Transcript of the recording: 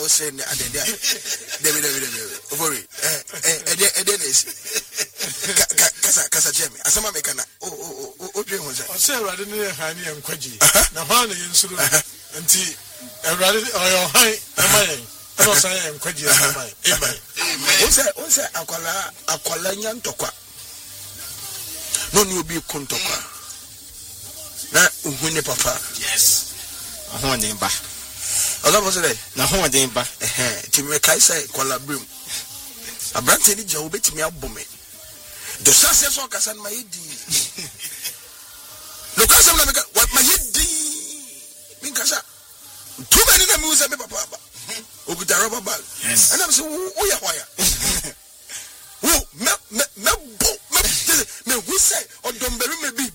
say na adede David ovori edenes kasa chemi asama meka na o dwe ho say say Awurade ne hani enkwaji na ho na yensuru nti Awurade oyo han amaye no say enkwaji amaye amen o say akwala nyantokwa no ni obi kontokwa na uhune papa yes ho ne ba oga bosere na ho de ba ti me kai say kwalabrim abrante ni jawo betimi abome do sase so kasa na mayedi lo kasa na meka what mayedi min kasa too many na me say me papa ba oguta rubber bag yes and I'm say who ya wire who me who say odombere me bi